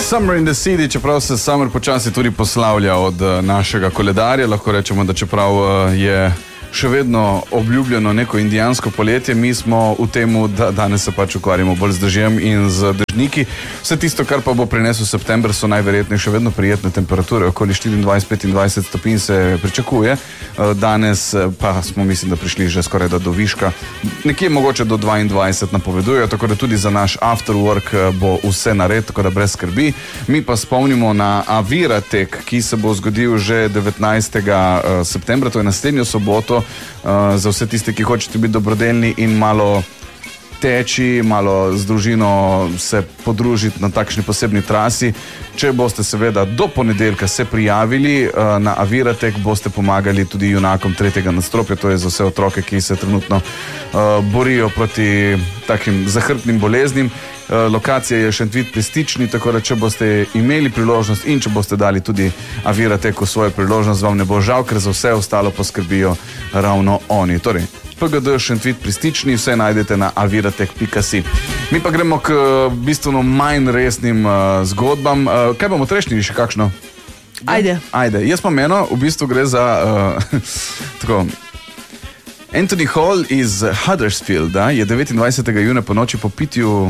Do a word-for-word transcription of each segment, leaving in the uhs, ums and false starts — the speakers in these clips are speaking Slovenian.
Summer in the City, čeprav se Summer počasi tudi poslavlja od našega koledarja, lahko rečemo, da čeprav je še vedno obljubljeno neko indijansko poletje, mi smo v temu, da danes se pač ukvarjamo bolj z dežjem in z dežniki. Vse tisto, kar pa bo prinesel september, so najverjetneje še vedno prijetne temperature, okoli štiriindvajset petindvajset stopinj se pričakuje. Danes pa smo, mislim, da prišli že skoraj do viška, nekje mogoče do dvaindvajset napovedujejo, tako da tudi za naš after work bo vse nared, tako da brez skrbi. Mi pa spomnimo na Aviratek, ki se bo zgodil že devetnajstega septembra, to je naslednjo soboto. Uh, za vse tiste, ki hočete biti dobrodelni in malo teči, malo z družino se podružiti na takšni posebni trasi. Če boste seveda do ponedeljka se prijavili uh, na Aviratek, boste pomagali tudi junakom tretjega nadstropja, to je za vse otroke, ki se trenutno uh, borijo proti takim zahrbtnim boleznim. Uh, lokacija je Šentvid pri Stični, tako da če boste imeli priložnost in če boste dali tudi Avirateku svojo priložnost, vam ne bo žal, ker za vse ostalo poskrbijo ravno oni. Torej, P G D Šentvid pri Stični, vse najdete na aviratek pika si. Mi pa gremo k bistveno manj resnim uh, zgodbam. Uh, kaj bomo trešnili še kakšno? Ajde. Ajde. Jaz pa meno, v bistvu gre za uh, tako... Anthony Hall iz Huddersfielda je devetindvajsetega junija po noči po pitju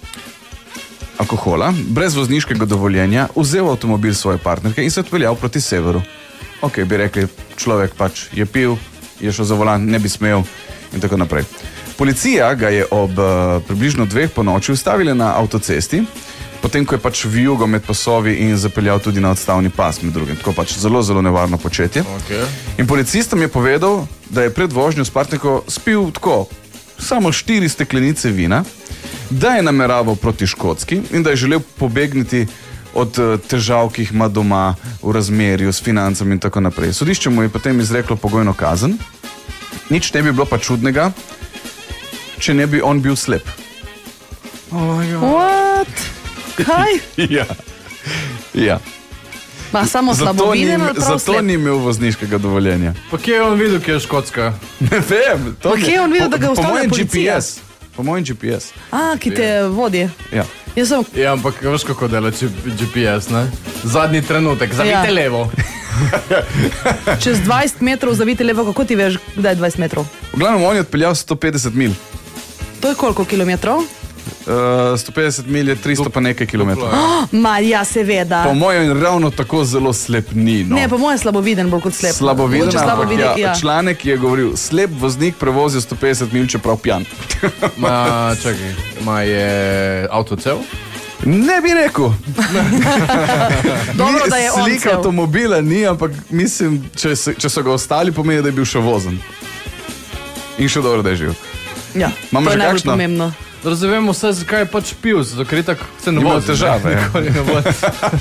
alkohola, brez vozniškega dovoljenja, vzel avtomobil svoje partnerke in se odpeljal proti severu. Ok, bi rekli, človek pač je pil, je šel za volan, ne bi smel in tako naprej. Policija ga je ob uh, približno dveh po noči ustavila na avtocesti, potem ko je pač vijugal med pasovi in zapeljal tudi na odstavni pas med drugim. Tako pač zelo, zelo nevarno početje. Okay. In policistom je povedal, da je pred vožnjo s partnerko spil tako, samo štiri steklenice vina, da je nameraval proti Škotski in da je želel pobegniti od težav, ki jih ima doma v razmerju s financami in tako naprej. Sodišče mu je potem izreklo pogojno kazen. Nič ne bi bilo pa čudnega, če ne bi on bil slep. Oh, What? Kaj? Ja. Ja. Ma samo slaboviden ali prav Zato slep? ni imel vozniškega dovoljenja. Pa kje je on videl, kje je Škotska? Ne vem. To Pa kje je on videl, da ga po, po ustavlja mojem policija? G P S. Po mojem G P S. A, ki te vodi. Ja. Jaz sem... Ja, ampak veš, kako dela G P S, ne? Zadnji trenutek, zavite Ja. levo. Čez dvajset metrov zavite levo, kako ti veš, kdaj je dvajset metrov? V glavnem, on je odpeljal sto petdeset milj. To je koliko kilometrov? Uh, sto petdeset milj je tristo pa nekaj kilometrov. Oh, ma, ja, seveda. Po mojem ravno tako zelo slep ni. No. Ne, po mojem slaboviden bolj kot slep. Slaboviden, Mogoče ampak slaboviden, ja, ja. članek je govoril, slep voznik prevozi sto petdeset milj, čeprav pijan. Ma, čakaj, ma je avto cel? Ne bi rekel. Dobro, da je on Slika cel. avtomobila ni, ampak mislim, če, se, če so ga ostali, pomeni, da je bil še vozen. In še dobro, da je živ. Ja, Imamo to je že najbolj kakšno? pomembno. Razumemo vse, zakaj je pač pil, zato ker je tako se ne Ima vozi. težave, ja. Nikoli ne vozi.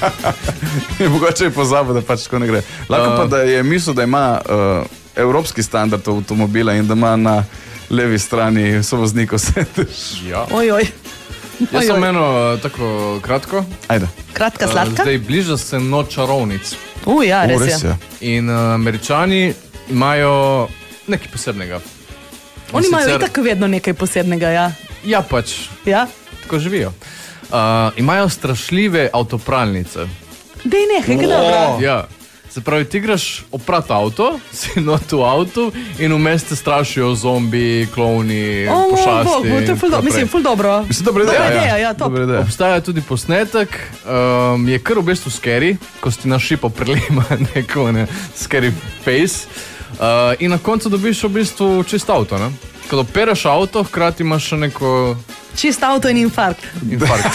In mogoče je pozabil, da pač tako ne gre. Lahko pa, da je mislil, da ima uh, evropski standard avtomobila in da ima na levi strani sovoznikov sedež. Ja. Oj, oj. Jaz Oj, sem oj. eno tako kratko. Ajde. Kratka, Uh, sladka? Zdaj bliža se noč čarovnic. U, ja, O, res res je. je. In uh, Američani imajo nekaj posebnega. Oni In imajo sicer- itak vedno nekaj posebnega, ja. Ja, pač, Ja? tako živijo. Uh, imajo strašljive avtopralnice. Dej nekaj, kaj dobro. Ja. Se pravi, ti greš oprat avto, si not v avtu in vmes te strašijo zombi, klovni, O, moj pošasti. bog, to je in ful tako dobro, mislim, naprej. ful dobro. Mislim, dobra Dobra ideja. ideja, ja, top. Dobra ideja. Obstaja tudi posnetek, um, je kar v bistvu scary, ko si na šipo prelima neko ne, scary face. Uh, in na koncu dobiš v bistvu čist avto. Ne? Ko opereš avto, hkrati imaš še neko Čist avto in infarkt. infarkt.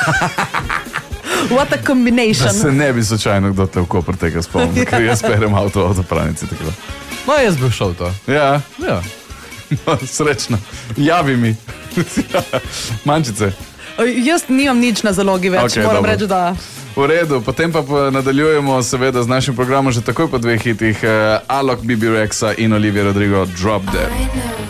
What a Da combination. se ne bi slučajno kdo te v Koper tega spomnil, ker jaz perem avto v avtopralnici. Tako. No, jaz bi šel to. Ja, Ja. no, srečno. Javi mi. Mančice. Jaz nimam nič na zalogi več, Okej, moram dobro. reči, da... V redu, potem pa pa nadaljujemo seveda z našim programom že takoj po dveh hitih. Uh, Alok, Bibi Rexa in Olivia Rodrigo, Drop Dead.